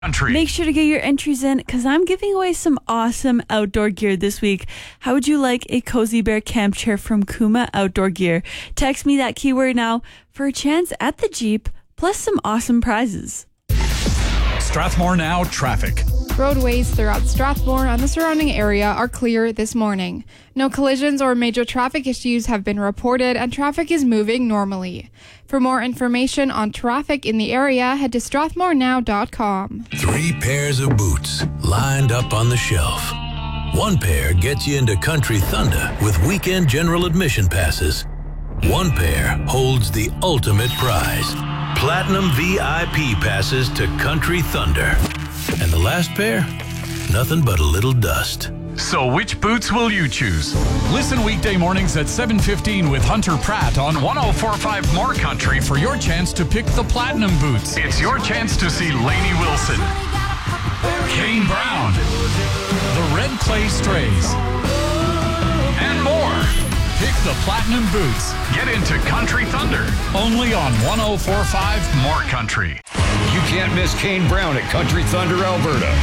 Country. Make sure to get your entries in because I'm giving away some awesome outdoor gear this week. How would you like a Cozy Bear camp chair from Kuma Outdoor Gear? Text me that keyword now for a chance at the Jeep, plus some awesome prizes. Strathmore Now traffic. Roadways throughout Strathmore and the surrounding area are clear this morning. No collisions or major traffic issues have been reported and traffic is moving normally. For more information on traffic in the area, head to strathmorenow.com. 3 pairs of boots lined up on the shelf. 1 pair gets you into Country Thunder with weekend general admission passes. 1 pair holds the ultimate prize. Platinum VIP passes to Country Thunder. And the last pair? Nothing but a little dust. So which boots will you choose? Listen weekday mornings at 7:15 with Hunter Pratt on 104.5 More Country for your chance to pick the platinum boots. It's your chance to see Lainey Wilson, Kane Brown, the Red Clay Strays, and more. Pick the platinum boots. Get into Country Thunder. Only on 104.5 More Country. You can't miss Kane Brown at Country Thunder, Alberta.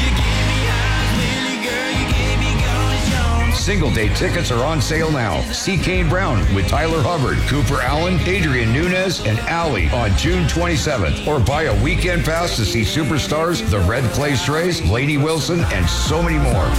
Single day tickets are on sale now. See Kane Brown with Tyler Hubbard, Cooper Allen, Adrian Nunez, and Allie on June 27th. Or buy a weekend pass to see superstars, the Red Clay Strays, Lainey Wilson, and so many more.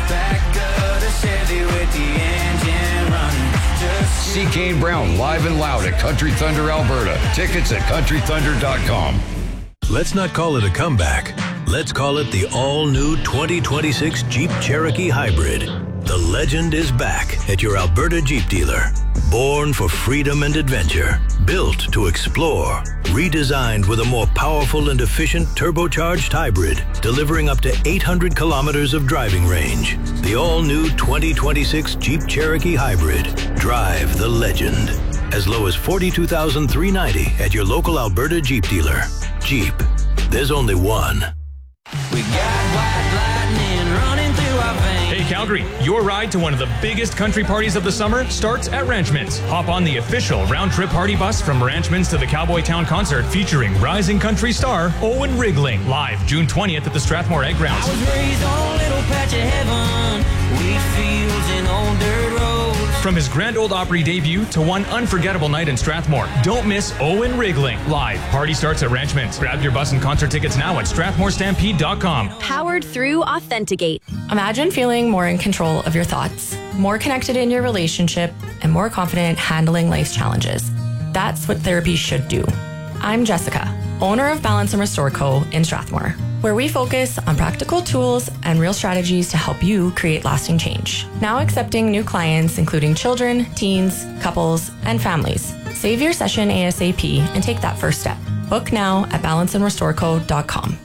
See Kane Brown live and loud at Country Thunder, Alberta. Tickets at countrythunder.com. Let's not call it a comeback. Let's call it the all-new 2026 Jeep Cherokee Hybrid. The legend is back at your Alberta Jeep dealer. Born for freedom and adventure. Built to explore. Redesigned with a more powerful and efficient turbocharged hybrid, delivering up to 800 kilometers of driving range. The all-new 2026 Jeep Cherokee Hybrid. Drive the legend. As low as $42,390 at your local Alberta Jeep dealer. Jeep. There's only one. We got white lightning running through our veins. Hey Calgary, your ride to one of the biggest country parties of the summer starts at Ranchmans. Hop on the official round-trip party bus from Ranchmans to the Cowboy Town concert featuring rising country star Owen Wriggling. Live June 20th at the Strathmore Egg Grounds. I was raised on a little patch of heaven, wheat fields and old dirt roads. From his Grand Ole Opry debut to one unforgettable night in Strathmore, don't miss Owen Wriggling. Live. Party starts at Ranchmans. Grab your bus and concert tickets now at strathmorestampede.com. Powered through Authenticate. Imagine feeling more in control of your thoughts, more connected in your relationship, and more confident handling life's challenges. That's what therapy should do. I'm Jessica, owner of Balance and Restore Co. in Strathmore, where we focus on practical tools and real strategies to help you create lasting change. Now accepting new clients, including children, teens, couples, and families. Save your session ASAP and take that first step. Book now at balanceandrestoreco.com.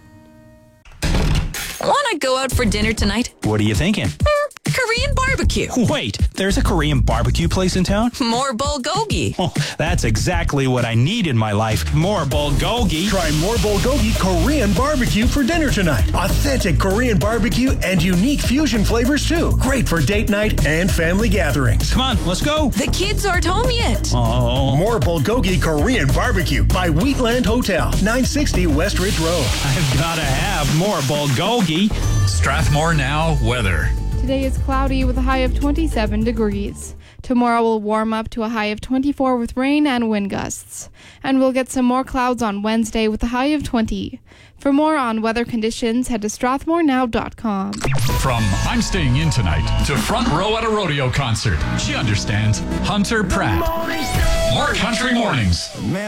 Want to go out for dinner tonight? What are you thinking? Korean barbecue. Wait, there's a Korean barbecue place in town? More bulgogi. Oh, that's exactly what I need in my life. More bulgogi. Try more bulgogi Korean barbecue for dinner tonight. Authentic Korean barbecue and unique fusion flavors too. Great for date night and family gatherings. Come on, let's go. The kids aren't home yet. Oh. More bulgogi Korean barbecue by Wheatland Hotel, 960 West Ridge Road. I've got to have more bulgogi. Strathmore Now weather. Today is cloudy with a high of 27 degrees. Tomorrow will warm up to a high of 24 with rain and wind gusts. And we'll get some more clouds on Wednesday with a high of 20. For more on weather conditions, head to strathmorenow.com. From I'm staying in tonight to front row at a rodeo concert. She understands. Hunter Pratt. More Country Mornings.